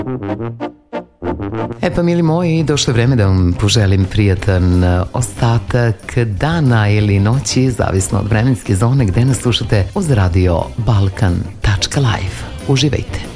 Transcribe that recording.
E pa mili moji, došlo je vreme da vam poželim prijatan ostatak dana ili noći, zavisno od vremenske zone gde nas slušate uz radio Balkan.live. Uživajte.